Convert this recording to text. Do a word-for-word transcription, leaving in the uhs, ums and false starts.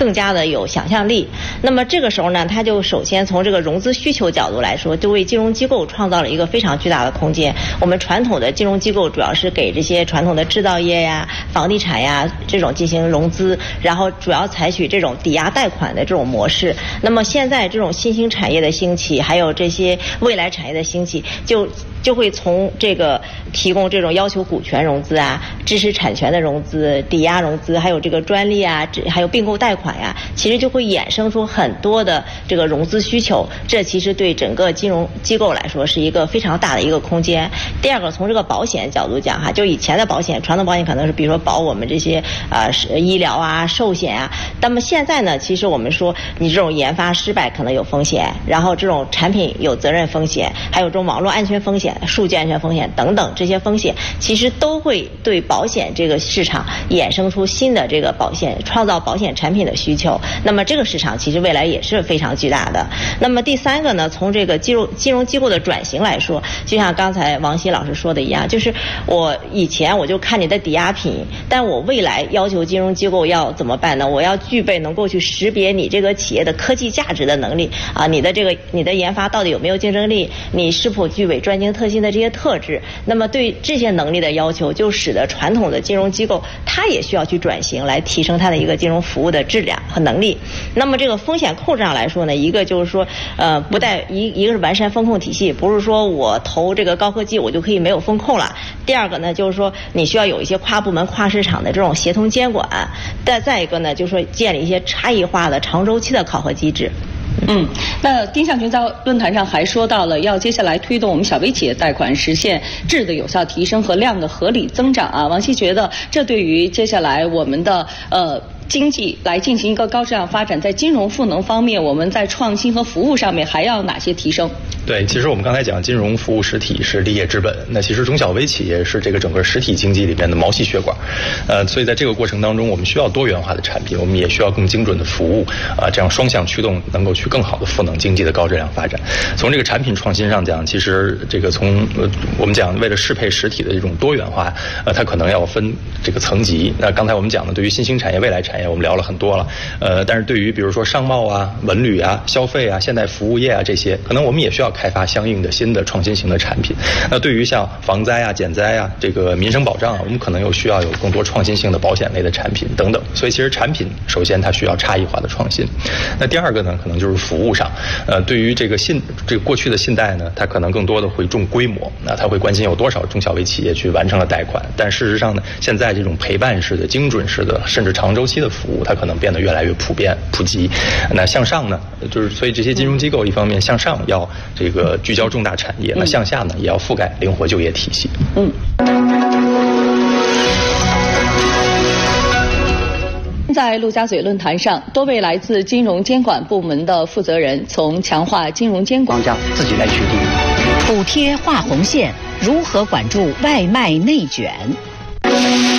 更加的有想象力。那么这个时候呢，它就首先从这个融资需求角度来说，就为金融机构创造了一个非常巨大的空间。我们传统的金融机构主要是给这些传统的制造业呀、房地产呀这种进行融资，然后主要采取这种抵押贷款的这种模式。那么现在这种新兴产业的兴起，还有这些未来产业的兴起，就就会从这个提供这种要求股权融资啊、知识产权的融资、抵押融资，还有这个专利啊，还有并购贷款呀，其实就会衍生出很多的这个融资需求。这其实对整个金融机构来说是一个非常大的一个空间。第二个，从这个保险角度讲哈，就以前的保险，传统保险可能是比如说保我们这些呃医疗啊、寿险啊，那么现在呢，其实我们说你这种研发失败可能有风险，然后这种产品有责任风险，还有这种网络安全风险、数据安全风险等等这些风险，其实都会对保险这个市场衍生出新的这个保险，创造保险产品的需求。那么这个市场其实未来也是非常巨大的。那么第三个呢，从这个金融金融机构的转型来说，就像刚才王希老师说的一样，就是我以前我就看你的抵押品，但我未来要求金融机构要怎么办呢？我要具备能够去识别你这个企业的科技价值的能力啊，你的这个你的研发到底有没有竞争力，你是否具备专精特新的这些特质。那么对这些能力的要求，就使得传统的金融机构它也需要去转型，来提升它的一个金融服务的质量和能力。那么这个风险控制上来说呢，一个就是说呃不带一一个是完善风控体系，不是说我投这个高科技我就可以没有风控了。第二个呢，就是说你需要有一些跨部门跨市场的这种协同监管。再再一个呢，就是说建立一些差异化的长周期的考核机制。 嗯，那丁向群在论坛上还说到了要接下来推动我们小微企业贷款实现质的有效提升和量的合理增长啊。王希觉得这对于接下来我们的呃经济来进行一个高质量发展，在金融赋能方面，我们在创新和服务上面还要哪些提升？ 对，其实我们刚才讲金融服务实体是立业之本，那其实中小微企业是这个整个实体经济里边的毛细血管，呃，所以在这个过程当中，我们需要多元化的产品，我们也需要更精准的服务，啊、呃，这样双向驱动，能够去更好的赋能经济的高质量发展。从这个产品创新上讲，其实这个从呃我们讲为了适配实体的这种多元化，呃，它可能要分这个层级。那刚才我们讲的，对于新兴产业、未来产业，我们聊了很多了，呃，但是对于比如说商贸啊、文旅啊、消费啊、现代服务业啊这些，可能我们也需要开发相应的新的创新型的产品。那对于像防灾啊、减灾啊、这个民生保障啊，我们可能又需要有更多创新性的保险类的产品等等。所以其实产品首先它需要差异化的创新。那第二个呢，可能就是服务上，呃，对于这个信这个过去的信贷呢，它可能更多的会重规模，那它会关心有多少中小微企业去完成了贷款。但事实上呢，现在这种陪伴式的、精准式的，甚至长周期的服务，它可能变得越来越普遍普及。那向上呢，就是所以这些金融机构一方面向上要这个聚焦重大产业，那向下呢也要覆盖灵活就业体系。 嗯。在陆家嘴论坛上，多位来自金融监管部门的负责人从强化金融监管， 商家自己来决定。 补贴画红线，如何管住外卖内卷？